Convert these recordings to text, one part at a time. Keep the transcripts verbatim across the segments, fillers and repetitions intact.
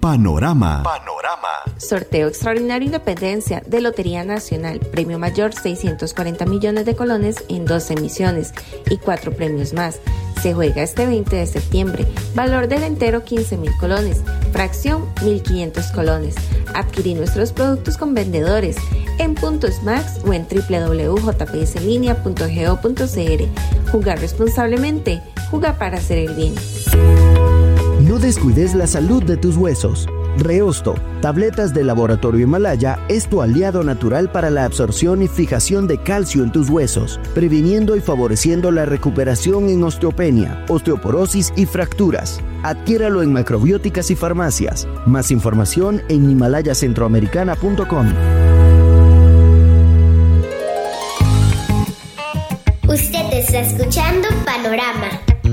Panorama. Panorama. Sorteo Extraordinario Independencia de Lotería Nacional. Premio mayor seiscientos cuarenta millones de colones en dos emisiones y cuatro premios más. Se juega este veinte de septiembre. Valor del entero quince mil colones. Fracción mil quinientos colones. Adquirí nuestros productos con vendedores en Puntos Max o en doble u doble u doble u punto j p s linea punto go punto c r. Jugar responsablemente. Jugar para hacer el bien. No descuides la salud de tus huesos. Reosto, tabletas de Laboratorio Himalaya, es tu aliado natural para la absorción y fijación de calcio en tus huesos, previniendo y favoreciendo la recuperación en osteopenia, osteoporosis y fracturas. Adquiéralo en macrobióticas y farmacias. Más información en himalaya centroamericana punto com. Usted está escuchando Panorama.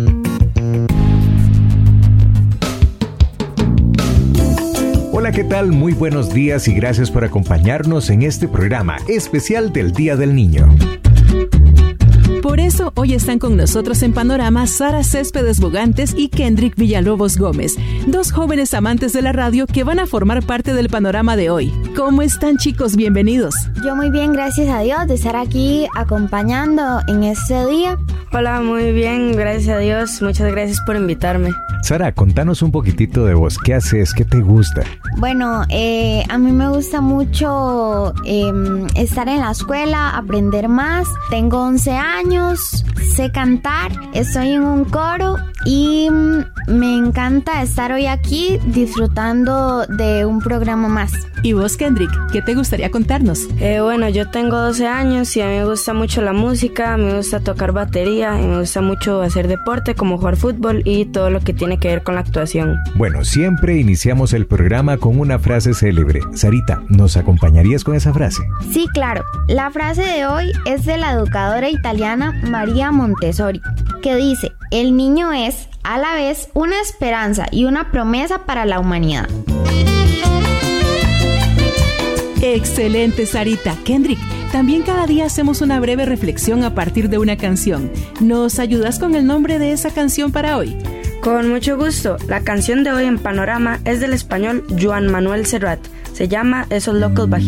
Hola, ¿qué tal? Muy buenos días y gracias por acompañarnos en este programa especial del Día del Niño. Por eso, hoy están con nosotros en Panorama Sara Céspedes Bogantes y Kendrick Villalobos Gómez, dos jóvenes amantes de la radio que van a formar parte del panorama de hoy. ¿Cómo están, chicos? Bienvenidos. Yo muy bien, gracias a Dios, de estar aquí acompañando en este día. Hola, muy bien, gracias a Dios. Muchas gracias por invitarme. Sara, contanos un poquitito de vos. ¿Qué haces? ¿Qué te gusta? Bueno, eh, a mí me gusta mucho eh, estar en la escuela, aprender más. Tengo once años, sé cantar, estoy en un coro y me encanta estar hoy aquí disfrutando de un programa más. ¿Y vos, Kendrick, qué te gustaría contarnos? Eh, bueno, yo tengo doce años y a mí me gusta mucho la música, me gusta tocar batería y me gusta mucho hacer deporte como jugar fútbol y todo lo que tiene que ver con la actuación. Bueno, siempre iniciamos el programa con una frase célebre. Sarita, ¿nos acompañarías con esa frase? Sí, claro. La frase de hoy es de la educadora italiana María Montessori, que dice: el niño es, a la vez, una esperanza y una promesa para la humanidad. Excelente, Sarita. Kendrick, también cada día hacemos una breve reflexión a partir de una canción. ¿Nos ayudas con el nombre de esa canción para hoy? Con mucho gusto. La canción de hoy en Panorama es del español Joan Manuel Serrat. Se llama Esos locos bajitos.